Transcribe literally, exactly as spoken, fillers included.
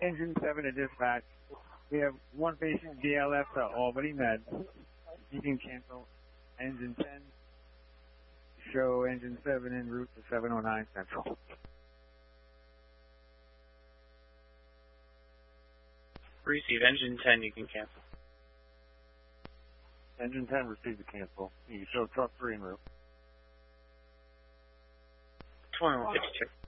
Engine seven to dispatch. We have one patient D L F to Albany Med. You can cancel engine ten. Show engine seven en route to seven oh nine Central. Receive engine ten, you can cancel. Engine ten received the cancel. You can show truck three en route. twenty-one fifty-two.